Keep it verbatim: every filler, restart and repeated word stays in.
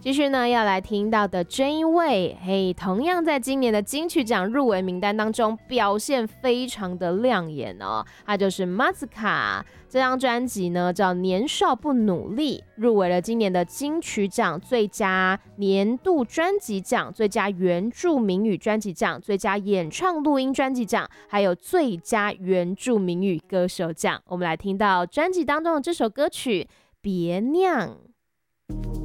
继续呢，要来听到的这一位，嘿，同样在今年的金曲奖入围名单当中表现非常的亮眼哦，他就是马斯卡。这张专辑呢叫《年少不努力》，入围了今年的金曲奖最佳年度专辑奖、最佳原住民语专辑奖、最佳演唱录音专辑奖，还有最佳原住民语歌手奖。我们来听到专辑当中的这首歌曲《别酿》。